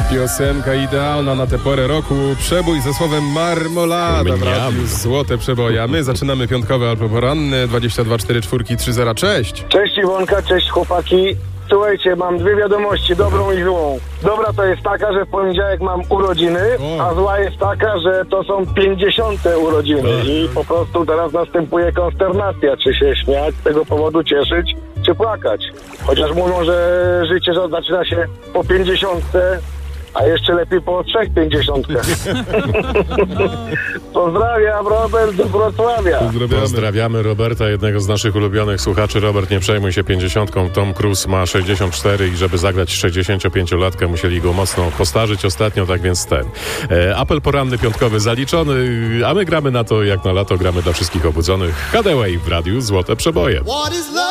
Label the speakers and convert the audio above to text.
Speaker 1: Piosenka idealna na tę porę roku. Przebój ze słowem marmolada w radiu Złote Przeboje. A my zaczynamy piątkowy albo poranny 22 44 30. Cześć!
Speaker 2: Cześć Iwonka, cześć chłopaki. Słuchajcie, mam dwie wiadomości, dobrą i złą. Dobra to jest taka, że w poniedziałek mam urodziny, a zła jest taka, że to są 50. urodziny i po prostu teraz następuje konsternacja, czy się śmiać z tego powodu, cieszyć, czy płakać. Chociaż mówią, że życie zaczyna się po 50, a jeszcze lepiej po 3 50. Pozdrawiam, Robert z Wrocławia.
Speaker 3: Pozdrawiamy Roberta, jednego z naszych ulubionych słuchaczy. Robert, nie przejmuj się 50. Tom Cruise ma 64 i żeby zagrać 65-latkę musieli go mocno postarzyć ostatnio, tak więc apel poranny piątkowy zaliczony, a my gramy na to jak na lato, gramy dla wszystkich obudzonych. Hadaway w radiu Złote Przeboje.